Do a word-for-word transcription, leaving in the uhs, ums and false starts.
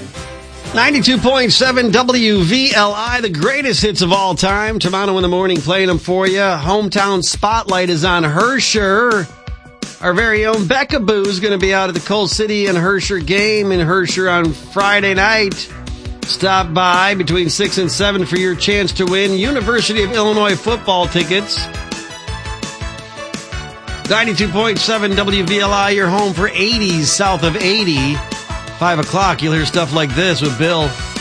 ninety-two point seven W V L I, the greatest hits of all time. Toronto in the morning playing them for you. Hometown Spotlight is on Herscher. Our very own Becca Boo is going to be out at the Coal City and Herscher game in Herscher on Friday night. Stop by between six and seven for your chance to win University of Illinois football tickets. ninety-two point seven W V L I, your home for eighties south of eighty. Five o'clock, you'll hear stuff like this with Bill.